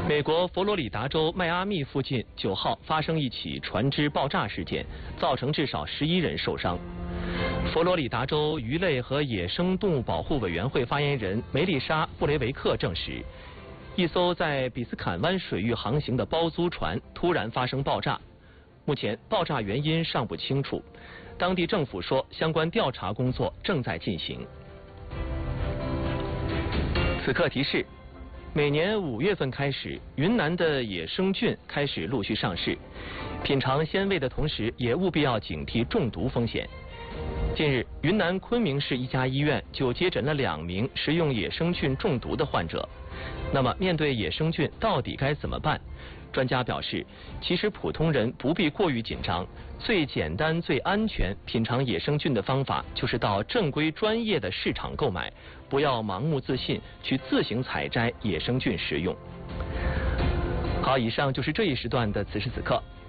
美国佛罗里达州迈阿密附近9号发生一起船只爆炸事件，造成至少11人受伤。佛罗里达州鱼类和野生动物保护委员会发言人梅丽莎·布雷维克证实，一艘在比斯坎湾水域航行的包租船突然发生爆炸。目前爆炸原因尚不清楚，当地政府说相关调查工作正在进行。此刻提示。每年5月份开始，云南的野生菌开始陆续上市。品尝鲜味的同时，也务必要警惕中毒风险。近日，云南昆明市一家医院就接诊了2名食用野生菌中毒的患者。那么，面对野生菌，到底该怎么办？专家表示，其实普通人不必过于紧张，最简单、最安全品尝野生菌的方法就是到正规专业的市场购买，不要盲目自信去自行采摘野生菌食用。好，以上就是这一时段的此时此刻。